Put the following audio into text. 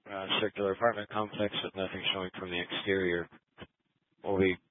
circular apartment complex with nothing showing from the exterior. We'll be